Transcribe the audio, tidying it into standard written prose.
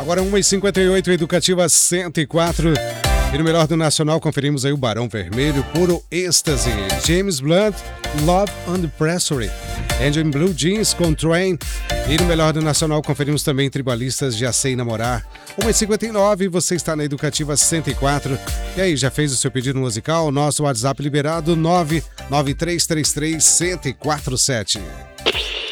Agora 1h58, Educativa 104. E no melhor do Nacional, conferimos aí o Barão Vermelho, Puro Êxtase, James Blunt, Love Under Pressure, Engine Blue Jeans com Train. E no melhor do Nacional, conferimos também Tribalistas, Já Sei Namorar. 1h59, você está na Educativa 104. E aí, já fez o seu pedido musical? Nosso WhatsApp liberado, 99333 1047.